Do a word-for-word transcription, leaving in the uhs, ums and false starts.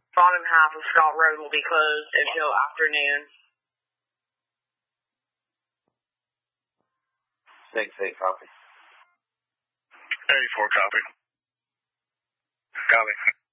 bottom half of Scott Road will be closed until afternoon. Six eight copy. eighty-four copy. Copy.